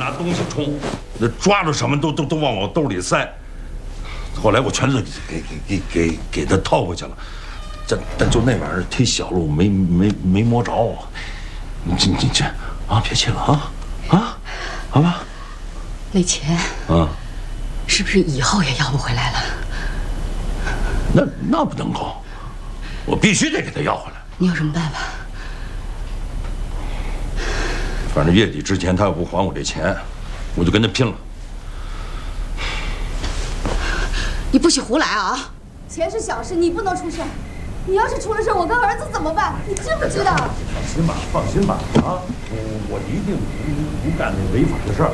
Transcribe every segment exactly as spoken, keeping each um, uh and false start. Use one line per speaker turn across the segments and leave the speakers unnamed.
拿东西冲，那抓住什么都都都往我兜里塞。后来我全是给给给给给他套回去了，但但就那玩意儿忒小了，我没没没摸着。你这你这啊，别气了啊啊，好吧。
那钱
啊，
是不是以后也要不回来了？
那那不能够，我必须得给他要回来。
你有什么办法？
反正月底之前他要不还我这钱，我就跟他拼了。
你不许胡来啊！
钱是小事，你不能出事。你要是出了事，我跟儿子怎么办？你知不知道？
放心吧，放心吧，啊，我我一定不不干那违法的事儿。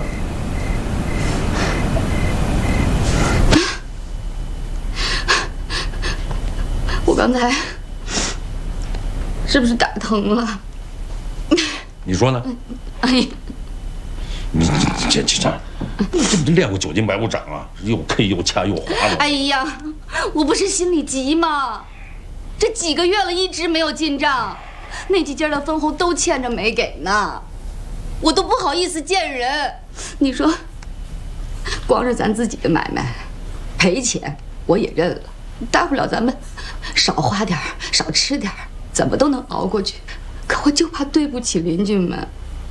我刚才是不是打疼了？
你说呢？
哎呀，
你这这这，你这不练过久筋白骨掌啊？又 K 又掐又滑的。
哎呀，我不是心里急吗？这几个月了，一直没有进账，那几家的分红都欠着没给呢，我都不好意思见人。你说，光是咱自己的买卖，赔钱我也认了，大不了咱们少花点少吃点怎么都能熬过去。可我就怕对不起邻居们。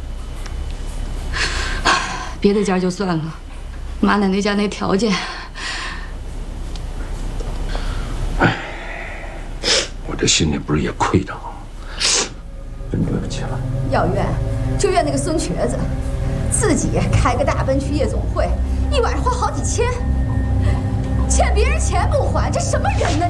别的家就算了，马奶奶家那条件，
哎，我这心里不是也亏着吗？真对不起了。
要怨就怨那个孙瘸子，自己开个大奔去夜总会，一晚上花好几千，欠别人钱不还，这什么人呢？